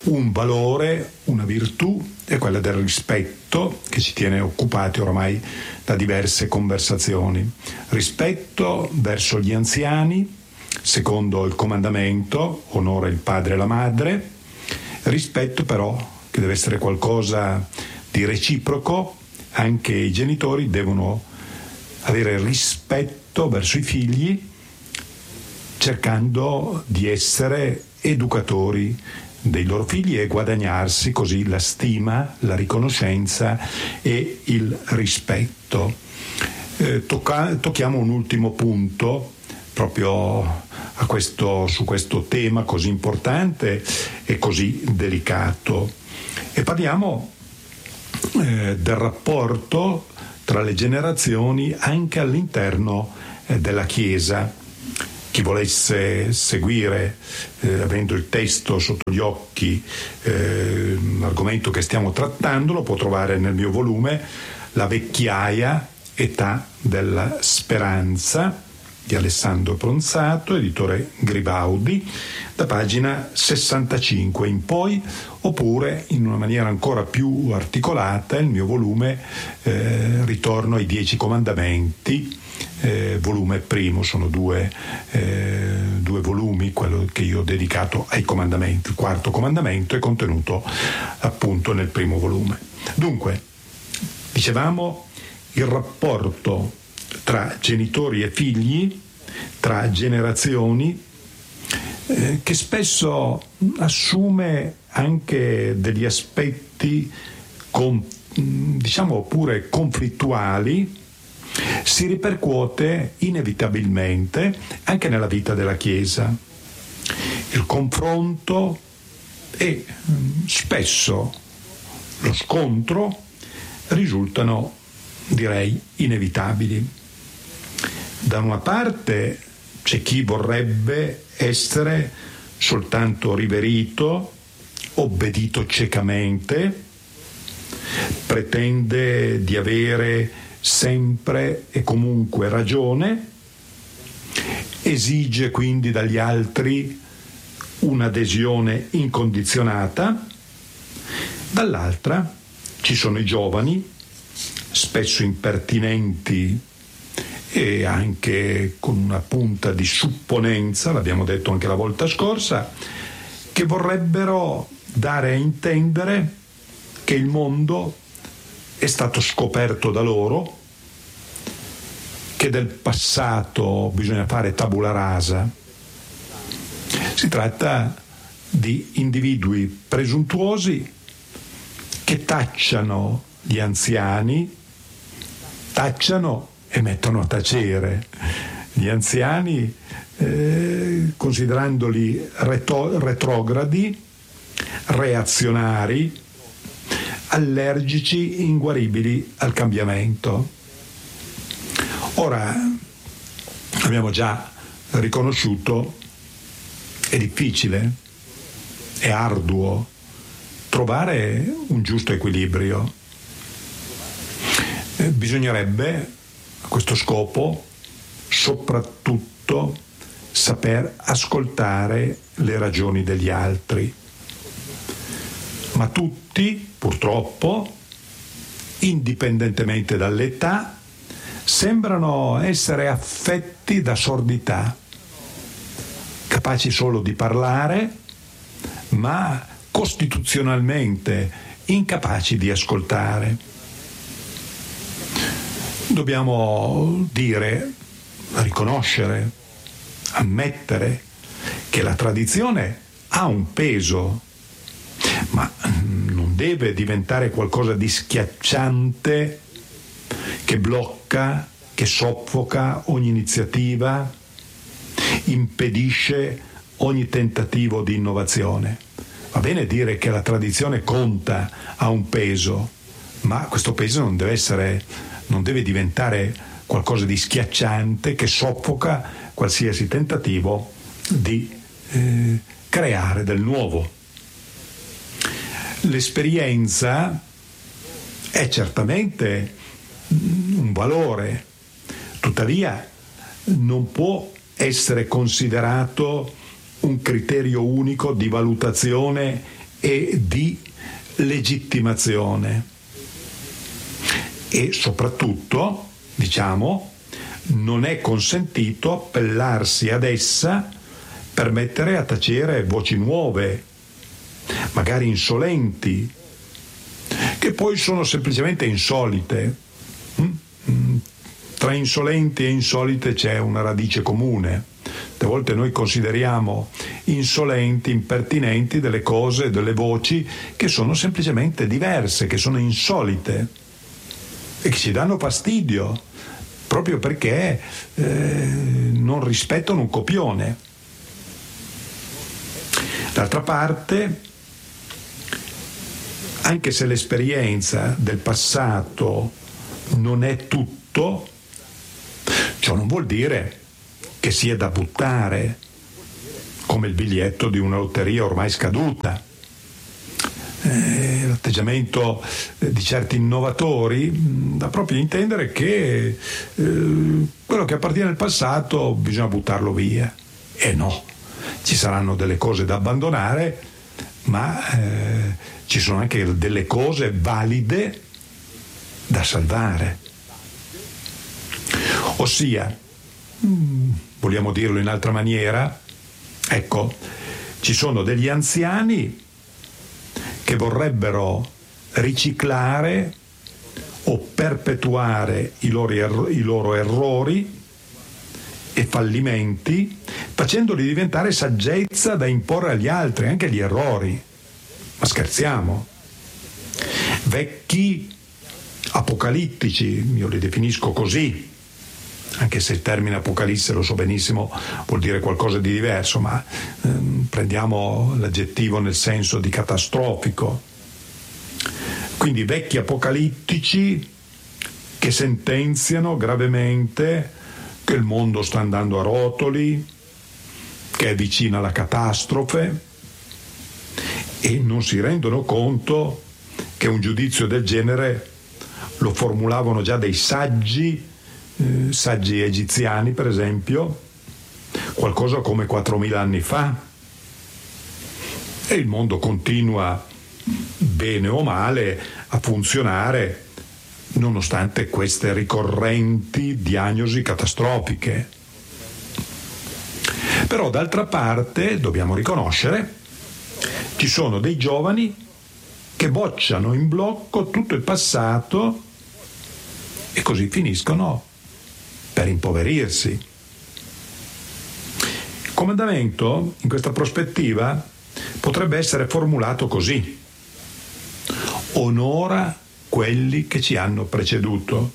un valore, una virtù, è quella del rispetto, che ci tiene occupati oramai da diverse conversazioni. Rispetto verso gli anziani, secondo il comandamento, onora il padre e la madre. Rispetto però che deve essere qualcosa di reciproco, anche i genitori devono avere rispetto verso i figli, cercando di essere educatori dei loro figli e guadagnarsi così la stima, la riconoscenza e il rispetto. Tocchiamo un ultimo punto proprio su questo tema così importante e così delicato, e parliamo del rapporto tra le generazioni anche all'interno della Chiesa. Chi volesse seguire, avendo il testo sotto gli occhi, l'argomento che stiamo trattando, lo può trovare nel mio volume La vecchiaia, età della speranza, di Alessandro Pronzato, editore Gribaudi, da pagina 65 in poi, oppure in una maniera ancora più articolata il mio volume Ritorno ai 10 comandamenti, volume primo. Sono due volumi, quello che io ho dedicato ai comandamenti. Il quarto comandamento è contenuto appunto nel primo volume. Dunque, dicevamo, il rapporto tra genitori e figli, tra generazioni, che spesso assume anche degli aspetti diciamo pure conflittuali, si ripercuote inevitabilmente anche nella vita della Chiesa. Il confronto e spesso lo scontro risultano, direi, inevitabili. Da una parte c'è chi vorrebbe essere soltanto riverito, obbedito ciecamente, pretende di avere sempre e comunque ragione, esige quindi dagli altri un'adesione incondizionata. Dall'altra ci sono i giovani, spesso impertinenti e anche con una punta di supponenza, l'abbiamo detto anche la volta scorsa, che vorrebbero dare a intendere che il mondo è stato scoperto da loro, che del passato bisogna fare tabula rasa. Si tratta di individui presuntuosi che tacciano gli anziani, tacciano e mettono a tacere gli anziani, considerandoli retrogradi, reazionari, allergici, inguaribili al cambiamento. Ora, abbiamo già riconosciuto, è difficile, è arduo trovare un giusto equilibrio. Bisognerebbe, a questo scopo, soprattutto saper ascoltare le ragioni degli altri. Ma tutti, purtroppo, indipendentemente dall'età, sembrano essere affetti da sordità, capaci solo di parlare, ma costituzionalmente incapaci di ascoltare. Dobbiamo dire, riconoscere, ammettere che la tradizione ha un peso, ma non deve diventare qualcosa di schiacciante che blocca, che soffoca ogni iniziativa, impedisce ogni tentativo di innovazione. Va bene dire che la tradizione conta, ha un peso, ma questo peso non deve diventare qualcosa di schiacciante che soffoca qualsiasi tentativo di creare del nuovo. L'esperienza è certamente un valore, tuttavia non può essere considerato un criterio unico di valutazione e di legittimazione. E soprattutto, diciamo, non è consentito appellarsi ad essa per mettere a tacere voci nuove, magari insolenti, che poi sono semplicemente insolite. Tra insolenti e insolite c'è una radice comune. A volte noi consideriamo insolenti, impertinenti delle cose, delle voci che sono semplicemente diverse, che sono insolite e che ci danno fastidio proprio perché non rispettano un copione. D'altra parte, anche se l'esperienza del passato non è tutto, ciò non vuol dire che sia da buttare come il biglietto di una lotteria ormai scaduta. L'atteggiamento di certi innovatori dà proprio a intendere che quello che appartiene al passato bisogna buttarlo via. E no, ci saranno delle cose da abbandonare, ma ci sono anche delle cose valide da salvare. Ossia, vogliamo dirlo in altra maniera, ecco, ci sono degli anziani che vorrebbero riciclare o perpetuare i loro errori e fallimenti, facendoli diventare saggezza da imporre agli altri, anche gli errori. Ma scherziamo? Vecchi apocalittici, io li definisco così, anche se il termine apocalisse, lo so benissimo, vuol dire qualcosa di diverso, ma prendiamo l'aggettivo nel senso di catastrofico. Quindi vecchi apocalittici che sentenziano gravemente che il mondo sta andando a rotoli, che è vicina la catastrofe, e non si rendono conto che un giudizio del genere lo formulavano già dei saggi egiziani, per esempio, qualcosa come 4.000 anni fa, e il mondo continua, bene o male, a funzionare nonostante queste ricorrenti diagnosi catastrofiche. Però d'altra parte dobbiamo riconoscere ci sono dei giovani che bocciano in blocco tutto il passato e così finiscono per impoverirsi. Il comandamento, in questa prospettiva, potrebbe essere formulato così: onora quelli che ci hanno preceduto,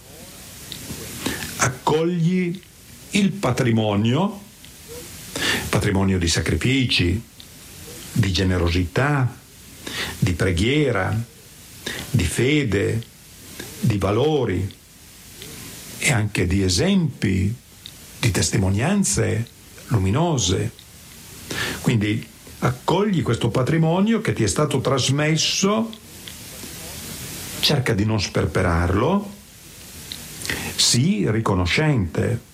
accogli il patrimonio di sacrifici, di generosità, di preghiera, di fede, di valori e anche di esempi, di testimonianze luminose. Quindi accogli questo patrimonio che ti è stato trasmesso, cerca di non sperperarlo, sii riconoscente.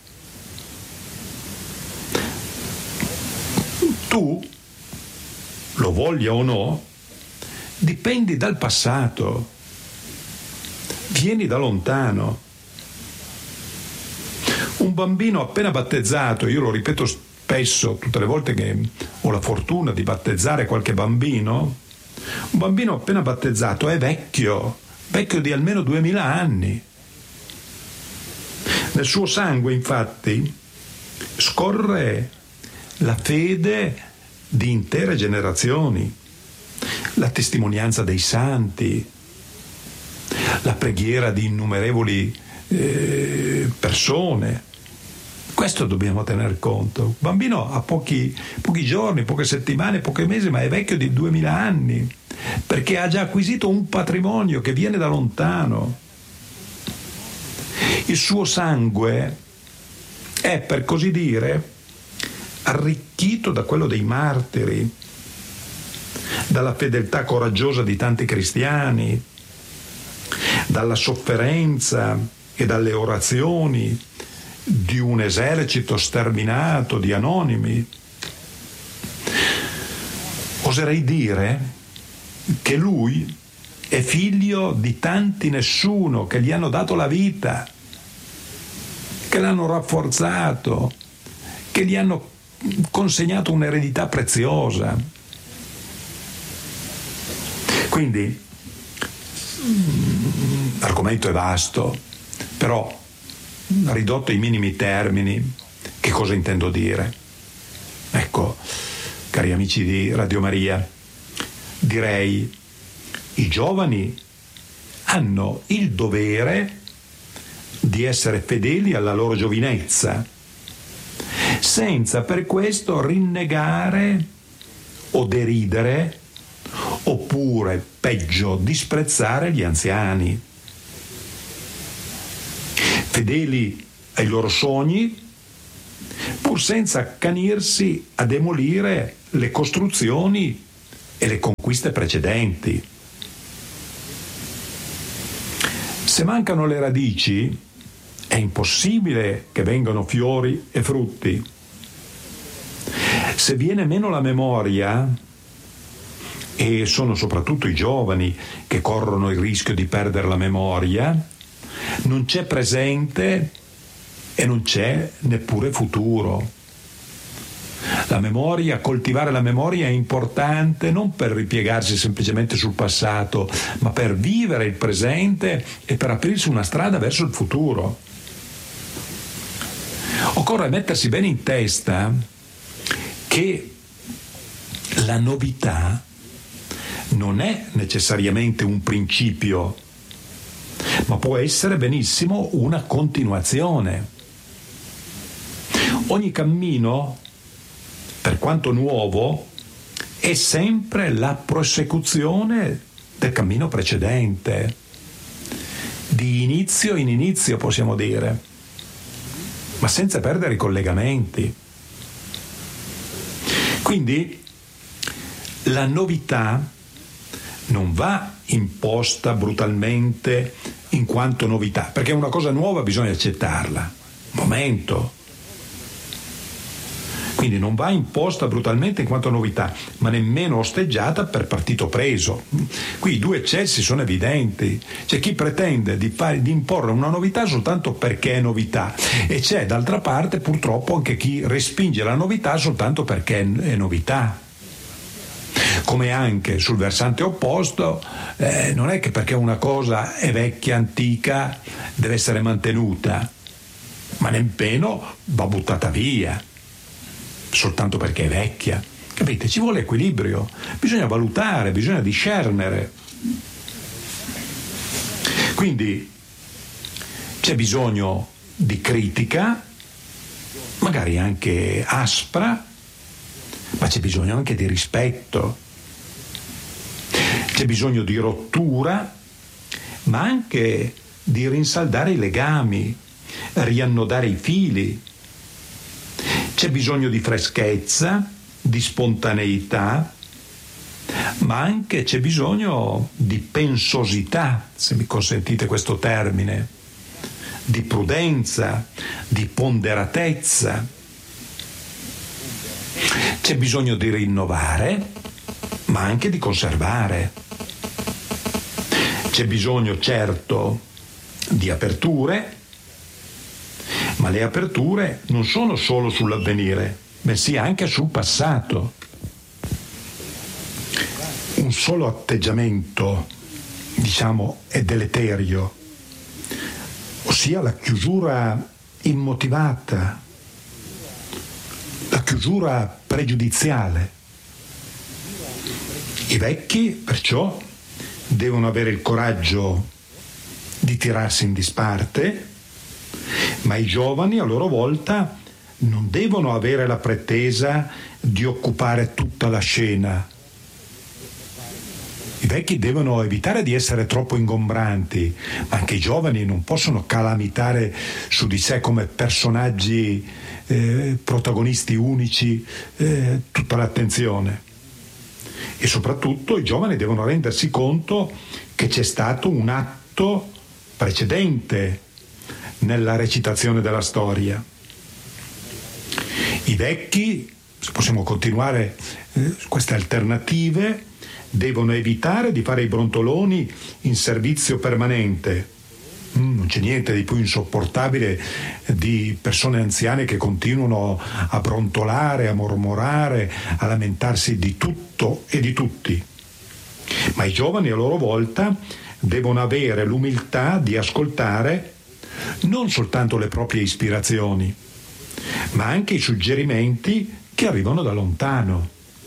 Tu, lo voglia o no, dipendi dal passato, vieni da lontano. Un bambino appena battezzato, io lo ripeto spesso, tutte le volte che ho la fortuna di battezzare qualche bambino, un bambino appena battezzato è vecchio di almeno 2000 anni. Nel suo sangue, infatti, scorre la fede di intere generazioni, la testimonianza dei santi, la preghiera di innumerevoli persone. Questo dobbiamo tener conto. Un bambino ha pochi giorni, poche settimane, pochi mesi, ma è vecchio di 2000 anni, perché ha già acquisito un patrimonio che viene da lontano. Il suo sangue è, per così dire, arricchito da quello dei martiri, dalla fedeltà coraggiosa di tanti cristiani, dalla sofferenza e dalle orazioni di un esercito sterminato di anonimi. Oserei dire che lui è figlio di tanti nessuno che gli hanno dato la vita, che l'hanno rafforzato, che gli hanno consegnato un'eredità preziosa. Quindi l'argomento è vasto, però ridotto ai minimi termini, che cosa intendo dire? Ecco, cari amici di Radio Maria, direi: i giovani hanno il dovere di essere fedeli alla loro giovinezza, senza per questo rinnegare o deridere, oppure, peggio, disprezzare gli anziani. Fedeli ai loro sogni, pur senza accanirsi a demolire le costruzioni e le conquiste precedenti. Se mancano le radici, è impossibile che vengano fiori e frutti. Se viene meno la memoria, e sono soprattutto i giovani che corrono il rischio di perdere la memoria, non c'è presente e non c'è neppure futuro. La memoria, coltivare la memoria è importante non per ripiegarsi semplicemente sul passato, ma per vivere il presente e per aprirsi una strada verso il futuro. Occorre mettersi bene in testa che la novità non è necessariamente un principio, ma può essere benissimo una continuazione. Ogni cammino, per quanto nuovo, è sempre la prosecuzione del cammino precedente, di inizio in inizio, possiamo dire, ma senza perdere i collegamenti. Quindi la novità non va imposta brutalmente in quanto novità, perché una cosa nuova bisogna accettarla. Momento. Quindi non va imposta brutalmente in quanto novità, ma nemmeno osteggiata per partito preso. Qui i due eccessi sono evidenti. C'è chi pretende di imporre una novità soltanto perché è novità, e c'è d'altra parte purtroppo anche chi respinge la novità soltanto perché è novità. Come anche sul versante opposto, non è che perché una cosa è vecchia, antica, deve essere mantenuta, ma nemmeno va buttata via soltanto perché è vecchia. Capite? Ci vuole equilibrio, bisogna valutare, bisogna discernere. Quindi c'è bisogno di critica, magari anche aspra, ma c'è bisogno anche di rispetto. C'è bisogno di rottura, ma anche di rinsaldare i legami, riannodare i fili. C'è bisogno di freschezza, di spontaneità, ma anche c'è bisogno di pensosità, se mi consentite questo termine, di prudenza, di ponderatezza. C'è bisogno di rinnovare, ma anche di conservare. C'è bisogno, certo, di aperture, ma le aperture non sono solo sull'avvenire, bensì anche sul passato. Un solo atteggiamento, diciamo, è deleterio, ossia la chiusura immotivata, la chiusura pregiudiziale. I vecchi, perciò, devono avere il coraggio di tirarsi in disparte, ma i giovani a loro volta non devono avere la pretesa di occupare tutta la scena. I vecchi devono evitare di essere troppo ingombranti, ma anche i giovani non possono calamitare su di sé come personaggi protagonisti unici tutta l'attenzione. E soprattutto i giovani devono rendersi conto che c'è stato un atto precedente nella recitazione della storia. I vecchi, se possiamo continuare queste alternative, devono evitare di fare i brontoloni in servizio permanente. Non c'è niente di più insopportabile di persone anziane che continuano a brontolare, a mormorare, a lamentarsi di tutto e di tutti. Ma i giovani a loro volta devono avere l'umiltà di ascoltare non soltanto le proprie ispirazioni, ma anche i suggerimenti che arrivano da lontano.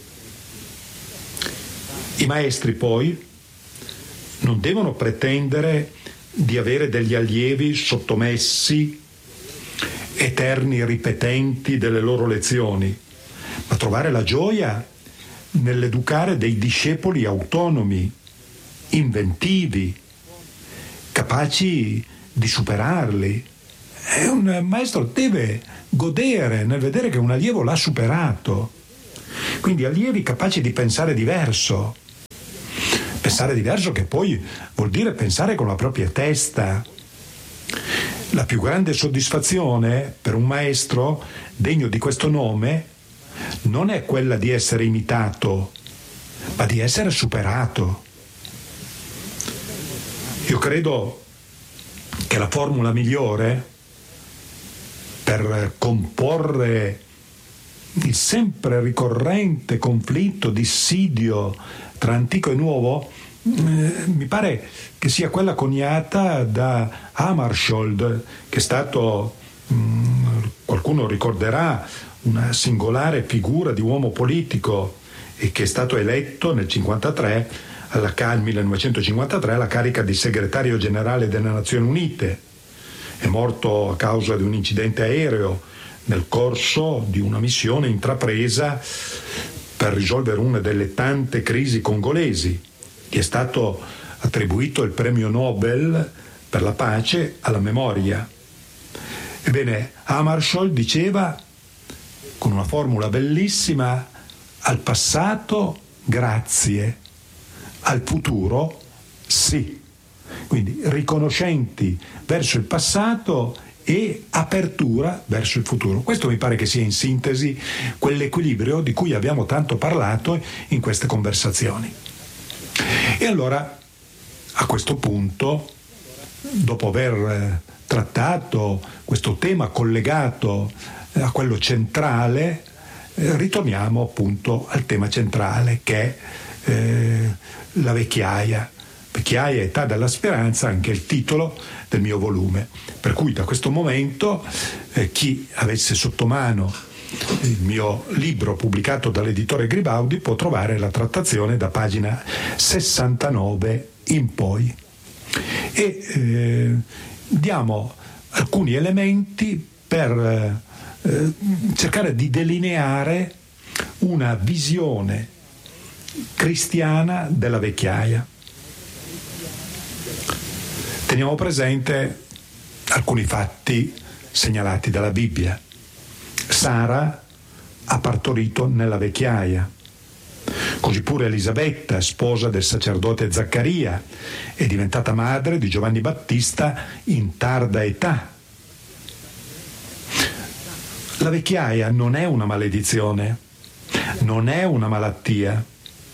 I maestri poi non devono pretendere di avere degli allievi sottomessi, eterni ripetenti delle loro lezioni, ma trovare la gioia nell'educare dei discepoli autonomi, inventivi, capaci di superarli. E un maestro deve godere nel vedere che un allievo l'ha superato. Quindi allievi capaci di pensare diverso. Pensare diverso che poi vuol dire pensare con la propria testa. La più grande soddisfazione per un maestro degno di questo nome non è quella di essere imitato, ma di essere superato. Io credo che la formula migliore per comporre il sempre ricorrente conflitto, dissidio tra antico e nuovo, mi pare che sia quella coniata da Hammarskjöld, che è stato, qualcuno ricorderà, una singolare figura di uomo politico e che è stato eletto nel 1953 alla carica di segretario generale delle Nazioni Unite. È morto a causa di un incidente aereo nel corso di una missione intrapresa per risolvere una delle tante crisi congolesi. Gli è stato attribuito il premio Nobel per la pace alla memoria. Ebbene, Hammarskjöld diceva, con una formula bellissima: al passato grazie, al futuro sì. Quindi riconoscenti verso il passato e apertura verso il futuro. Questo mi pare che sia in sintesi quell'equilibrio di cui abbiamo tanto parlato in queste conversazioni. E allora, a questo punto, dopo aver trattato questo tema collegato a quello centrale, ritorniamo appunto al tema centrale, che è la vecchiaia. Vecchiaia, età della speranza, anche il titolo del mio volume. Per cui da questo momento chi avesse sotto mano il mio libro pubblicato dall'editore Gribaudi può trovare la trattazione da pagina 69 in poi. E diamo alcuni elementi per cercare di delineare una visione cristiana della vecchiaia. Teniamo presente alcuni fatti segnalati dalla Bibbia. Sara ha partorito nella vecchiaia, così pure Elisabetta, sposa del sacerdote Zaccaria, è diventata madre di Giovanni Battista in tarda età. La vecchiaia non è una maledizione, non è una malattia.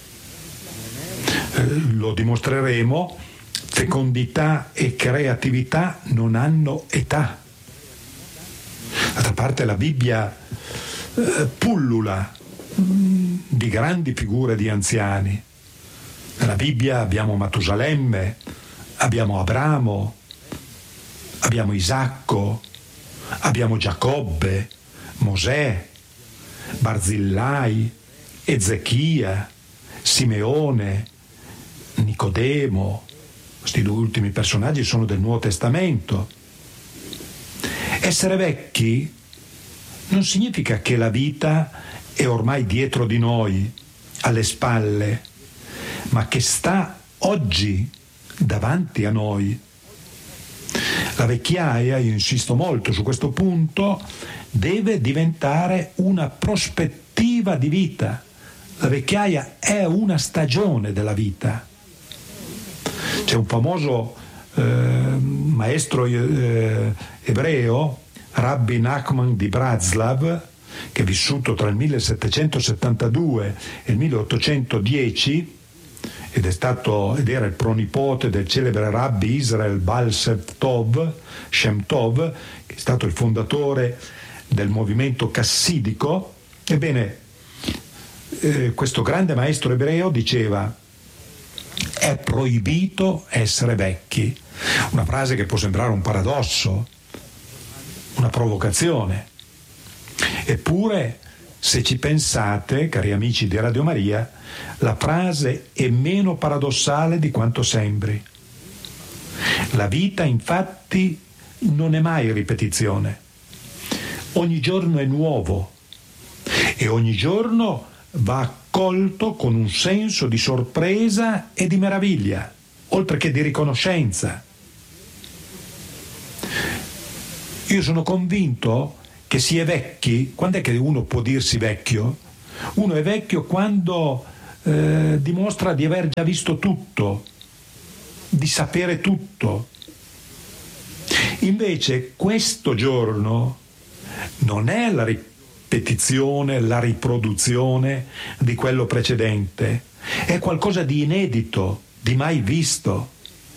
Lo dimostreremo. Fecondità e creatività non hanno età. D'altra parte la Bibbia pullula di grandi figure di anziani. Nella Bibbia abbiamo Matusalemme, abbiamo Abramo, abbiamo Isacco, abbiamo Giacobbe, Mosè, Barzillai, Ezechia, Simeone, Nicodemo. Questi due ultimi personaggi sono del Nuovo Testamento. Essere vecchi non significa che la vita è ormai dietro di noi, alle spalle, ma che sta oggi davanti a noi. La vecchiaia, io insisto molto su questo punto, deve diventare una prospettiva di vita. La vecchiaia è una stagione della vita. C'è un famoso maestro ebreo, Rabbi Nachman di Bratslav, che è vissuto tra il 1772 e il 1810, ed era il pronipote del celebre Rabbi Israel Baal Shem Tov, che è stato il fondatore del movimento cassidico. Ebbene, questo grande maestro ebreo diceva: è proibito essere vecchi. Una frase che può sembrare un paradosso, una provocazione. Eppure, se ci pensate, cari amici di Radio Maria, la frase è meno paradossale di quanto sembri. La vita, infatti, non è mai ripetizione. Ogni giorno è nuovo e ogni giorno va accolto con un senso di sorpresa e di meraviglia, oltre che di riconoscenza. Io sono convinto che si è vecchi. Quando è che uno può dirsi vecchio? Uno è vecchio quando dimostra di aver già visto tutto, di sapere tutto. Invece questo giorno non è la ripetizione, la riproduzione di quello precedente, è qualcosa di inedito, di mai visto.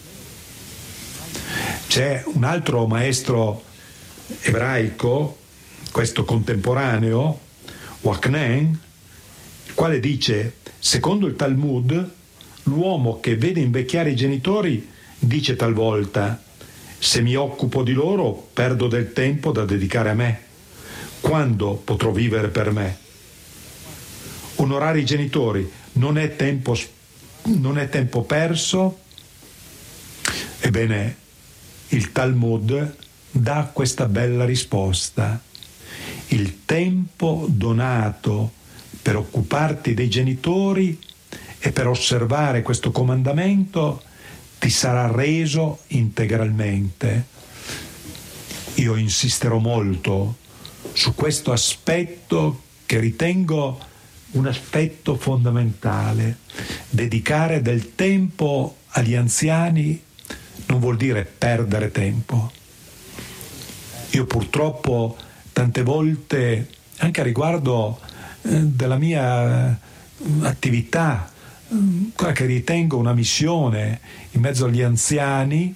C'è un altro maestro ebraico, questo contemporaneo, Wagner, il quale dice: secondo il Talmud, l'uomo che vede invecchiare i genitori dice talvolta: se mi occupo di loro perdo del tempo da dedicare a me. Quando potrò vivere per me? Onorare i genitori non è tempo perso? Ebbene, il Talmud dà questa bella risposta: il tempo donato per occuparti dei genitori e per osservare questo comandamento ti sarà reso integralmente. Io insisterò molto su questo aspetto, che ritengo un aspetto fondamentale. Dedicare del tempo agli anziani non vuol dire perdere tempo. Io purtroppo tante volte, anche a riguardo della mia attività, quella che ritengo una missione in mezzo agli anziani,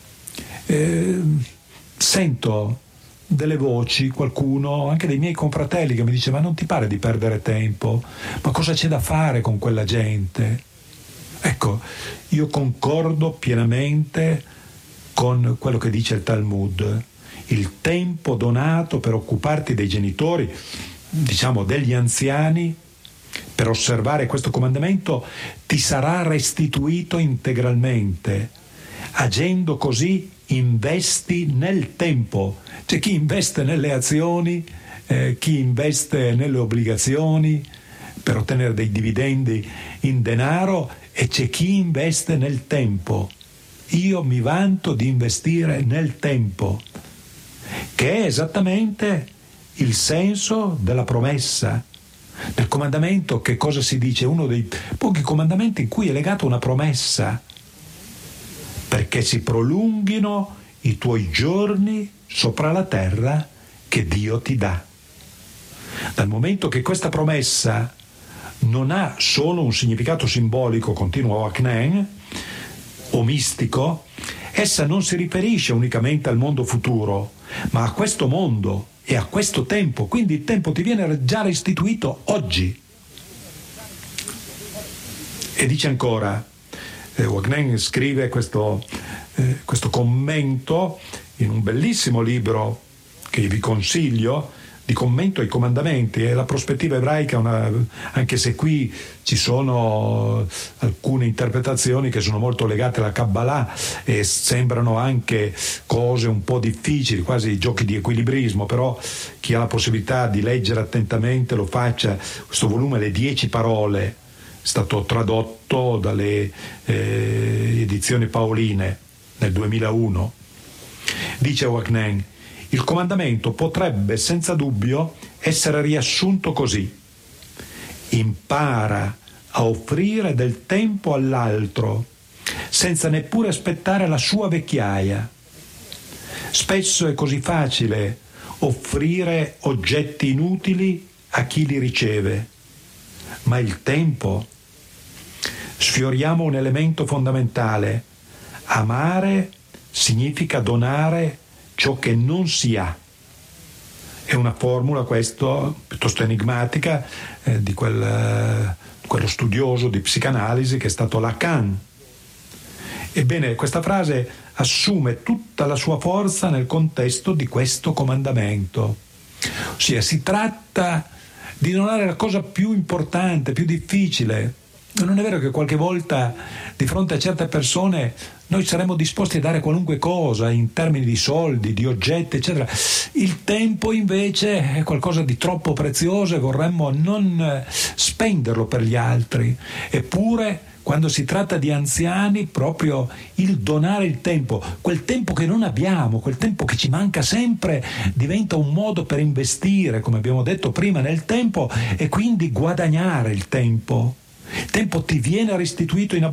sento delle voci, qualcuno, anche dei miei confratelli, che mi dice: ma non ti pare di perdere tempo? Ma cosa c'è da fare con quella gente? Ecco, io concordo pienamente con quello che dice il Talmud. Il tempo donato per occuparti dei genitori, diciamo degli anziani, per osservare questo comandamento, ti sarà restituito integralmente. Agendo così investi nel tempo. C'è chi investe nelle azioni, chi investe nelle obbligazioni per ottenere dei dividendi in denaro, e c'è chi investe nel tempo. Io mi vanto di investire nel tempo, che è esattamente il senso della promessa. Nel comandamento che cosa si dice? Uno dei pochi comandamenti in cui è legata una promessa: perché si prolunghino i tuoi giorni sopra la terra che Dio ti dà. Dal momento che questa promessa non ha solo un significato simbolico, continua Wagner, o mistico, essa non si riferisce unicamente al mondo futuro, ma a questo mondo e a questo tempo. Quindi il tempo ti viene già restituito oggi. E dice ancora, Wagner scrive questo commento in un bellissimo libro che vi consiglio, di commento ai comandamenti. E la prospettiva ebraica, anche se qui ci sono alcune interpretazioni che sono molto legate alla Kabbalah e sembrano anche cose un po' difficili, quasi giochi di equilibrismo, però chi ha la possibilità di leggere attentamente lo faccia. Questo volume, Le 10 parole, è stato tradotto dalle edizioni Paoline nel 2001. Dice Wagner: il comandamento potrebbe senza dubbio essere riassunto così: impara a offrire del tempo all'altro senza neppure aspettare la sua vecchiaia. Spesso è così facile offrire oggetti inutili a chi li riceve, ma il tempo sfioriamo un elemento fondamentale. Amare significa donare ciò che non si ha. È una formula, questo, piuttosto enigmatica, di quello studioso di psicanalisi che è stato Lacan. Ebbene, questa frase assume tutta la sua forza nel contesto di questo comandamento. Ossia, si tratta di donare la cosa più importante, più difficile. Non è vero che qualche volta di fronte a certe persone noi saremmo disposti a dare qualunque cosa in termini di soldi, di oggetti, eccetera. Il tempo invece è qualcosa di troppo prezioso e vorremmo non spenderlo per gli altri. Eppure, quando si tratta di anziani, proprio il donare il tempo, quel tempo che non abbiamo, quel tempo che ci manca sempre, diventa un modo per investire, come abbiamo detto prima, nel tempo e quindi guadagnare il tempo. Il tempo ti viene restituito in